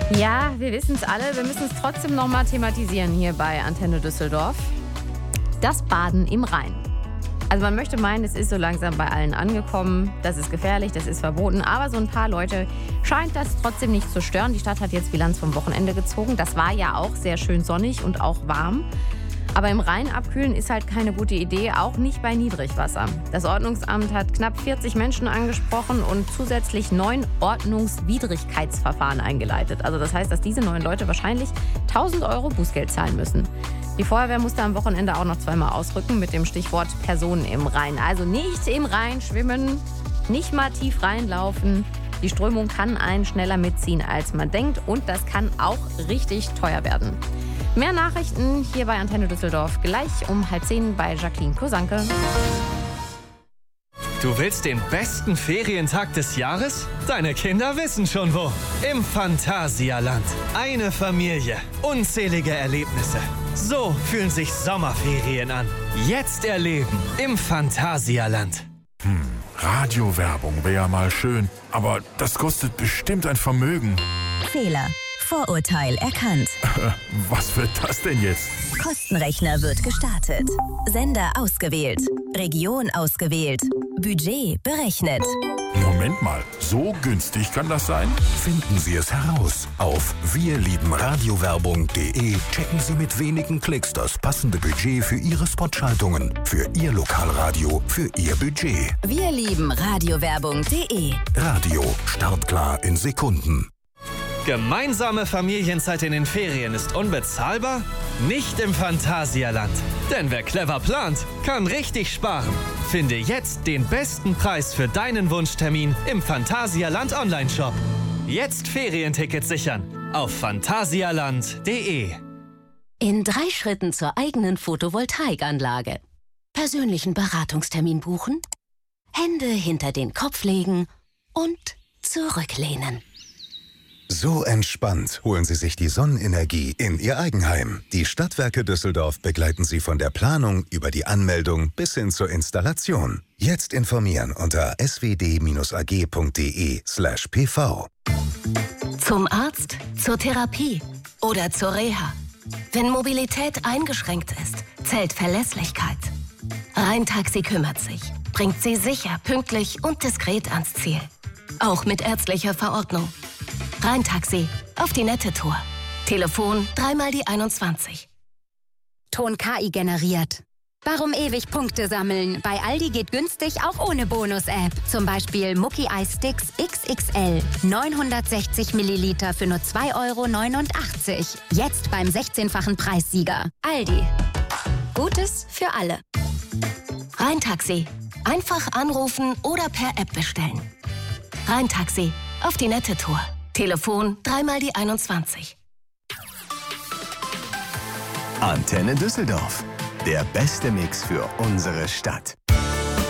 Ja, wir wissen es alle. Wir müssen es trotzdem nochmal thematisieren hier bei Antenne Düsseldorf. Das Baden im Rhein. Also man möchte meinen, es ist so langsam bei allen angekommen. Das ist gefährlich, das ist verboten. Aber so ein paar Leute scheint das trotzdem nicht zu stören. Die Stadt hat jetzt Bilanz vom Wochenende gezogen. Das war ja auch sehr schön sonnig und auch warm. Aber im Rhein abkühlen ist halt keine gute Idee, auch nicht bei Niedrigwasser. Das Ordnungsamt hat knapp 40 Menschen angesprochen und zusätzlich 9 Ordnungswidrigkeitsverfahren eingeleitet. Also das heißt, dass diese 9 Leute wahrscheinlich 1.000 € Bußgeld zahlen müssen. Die Feuerwehr musste am Wochenende auch noch zweimal ausrücken mit dem Stichwort Personen im Rhein. Also nicht im Rhein schwimmen, nicht mal tief reinlaufen. Die Strömung kann einen schneller mitziehen, als man denkt. Und das kann auch richtig teuer werden. Mehr Nachrichten hier bei Antenne Düsseldorf gleich um 9:30 bei Jacqueline Kosanke. Du willst den besten Ferientag des Jahres? Deine Kinder wissen schon wo. Im Phantasialand. Eine Familie, unzählige Erlebnisse. So fühlen sich Sommerferien an. Jetzt erleben im Phantasialand. Radiowerbung wäre ja mal schön, aber das kostet bestimmt ein Vermögen. Fehler. Vorurteil erkannt. Was wird das denn jetzt? Kostenrechner wird gestartet. Sender ausgewählt. Region ausgewählt. Budget berechnet. Moment mal, so günstig kann das sein? Finden Sie es heraus. Auf wirliebenradiowerbung.de checken Sie mit wenigen Klicks das passende Budget für Ihre Spotschaltungen, für Ihr Lokalradio, für Ihr Budget. wirliebenradiowerbung.de. Radio startklar in Sekunden. Gemeinsame Familienzeit in den Ferien ist unbezahlbar? Nicht im Phantasialand. Denn wer clever plant, kann richtig sparen. Finde jetzt den besten Preis für deinen Wunschtermin im Phantasialand Online-Shop. Jetzt Ferientickets sichern auf phantasialand.de. In 3 Schritten zur eigenen Photovoltaikanlage. Persönlichen Beratungstermin buchen, Hände hinter den Kopf legen und zurücklehnen. So entspannt holen Sie sich die Sonnenenergie in Ihr Eigenheim. Die Stadtwerke Düsseldorf begleiten Sie von der Planung über die Anmeldung bis hin zur Installation. Jetzt informieren unter swd-ag.de/pv. Zum Arzt, zur Therapie oder zur Reha. Wenn Mobilität eingeschränkt ist, zählt Verlässlichkeit. Rheintaxi kümmert sich, bringt Sie sicher, pünktlich und diskret ans Ziel. Auch mit ärztlicher Verordnung. Rheintaxi, auf die nette Tour. Telefon 3x21. Ton KI generiert. Warum ewig Punkte sammeln? Bei Aldi geht günstig auch ohne Bonus-App. Zum Beispiel Mucki Eis Sticks XXL. 960 Milliliter für nur 2,89 €. Jetzt beim 16-fachen Preissieger. Aldi. Gutes für alle. Rheintaxi. Einfach anrufen oder per App bestellen. Rheintaxi, auf die nette Tour. Telefon 3x21. Antenne Düsseldorf. Der beste Mix für unsere Stadt.